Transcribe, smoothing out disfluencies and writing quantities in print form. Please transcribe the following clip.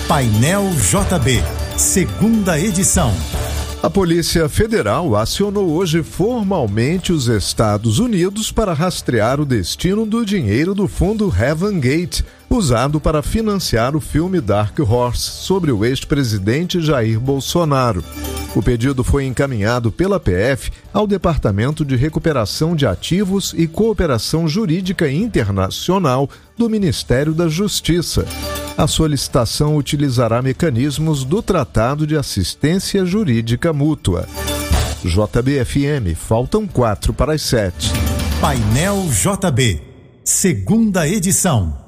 Painel JB, segunda edição. A Polícia Federal acionou hoje formalmente os Estados Unidos para rastrear o destino do dinheiro do fundo Heaven Gate, usado para financiar o filme Dark Horse sobre o ex-presidente Jair Bolsonaro. O pedido foi encaminhado pela PF ao Departamento de Recuperação de Ativos e Cooperação Jurídica Internacional do Ministério da Justiça. A solicitação utilizará mecanismos do Tratado de Assistência Jurídica Mútua. JB-FM, faltam 4 para as 7. Painel JB, segunda edição.